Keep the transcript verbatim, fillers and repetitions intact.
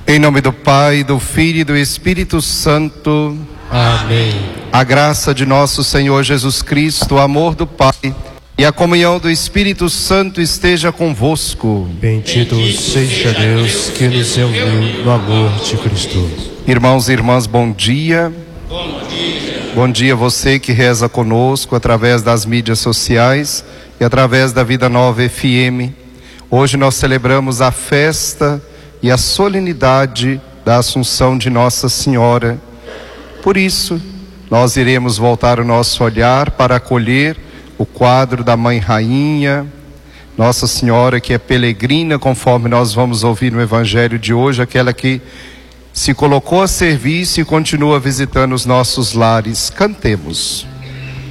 Em nome do Pai, do Filho e do Espírito Santo. Amém. A graça de nosso Senhor Jesus Cristo, o amor do Pai e a comunhão do Espírito Santo esteja convosco. Bendito seja Deus que nos reuniu no amor de Cristo. Irmãos e irmãs, bom dia. Bom dia. Bom dia você que reza conosco através das mídias sociais e através da Vida Nova F M. Hoje nós celebramos a festa e a solenidade da Assunção de Nossa Senhora. Por isso, nós iremos voltar o nosso olhar para acolher o quadro da Mãe Rainha, Nossa Senhora que é peregrina, conforme nós vamos ouvir no Evangelho de hoje, aquela que se colocou a serviço e continua visitando os nossos lares. Cantemos.